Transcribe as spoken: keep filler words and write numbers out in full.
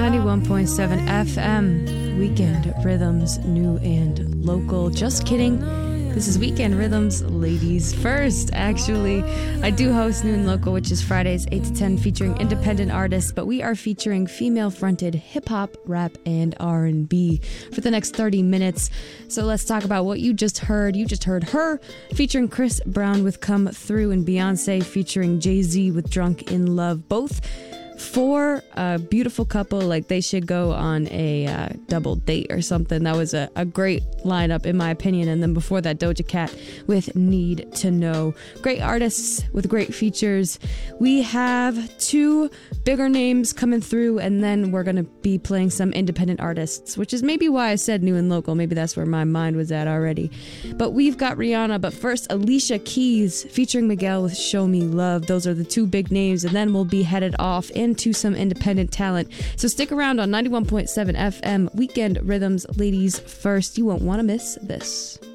ninety-one point seven F M, Weekend Rhythms, new and local. Just kidding. This is Weekend Rhythms, ladies first, actually. I do host New and Local, which is Fridays, eight to ten, featuring independent artists, but we are featuring female-fronted hip-hop, rap, and R and B for the next thirty minutes. So let's talk about what you just heard. You just heard Her, featuring Chris Brown with Come Through, and Beyonce featuring Jay-Z with Drunk in Love. Both for a beautiful couple, like they should go on a uh, double date or something. That was a, a great lineup in my opinion. And then before that, Doja Cat with Need to Know. Great artists with great features. We have two bigger names coming through, and then we're going to be playing some independent artists, which is maybe why I said new and local. Maybe that's where my mind was at already. But we've got Rihanna, but first Alicia Keys featuring Miguel with Show Me Love. Those are the two big names, and then we'll be headed off into some independent talent. So stick around on ninety-one point seven F M, Weekend Rhythms, ladies first. You won't want to miss this.